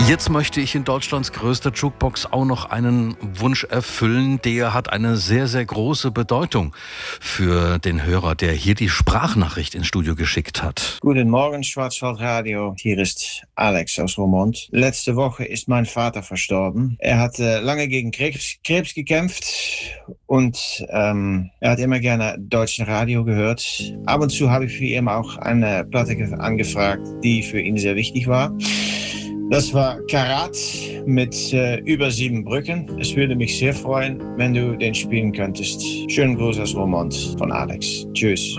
Jetzt möchte ich in Deutschlands größter Jukebox auch noch einen Wunsch erfüllen. Der hat eine sehr, sehr große Bedeutung für den Hörer, der hier die Sprachnachricht ins Studio geschickt hat. Guten Morgen, Schwarzwaldradio. Hier ist Alex aus Roermond. Letzte Woche ist mein Vater verstorben. Er hat lange gegen Krebs gekämpft und er hat immer gerne deutschen Radio gehört. Ab und zu habe ich für ihn auch eine Platte angefragt, die für ihn sehr wichtig war. Das war Karat mit über 7 Brücken. Es würde mich sehr freuen, wenn du den spielen könntest. Schönen Gruß aus Roermond von Alex. Tschüss.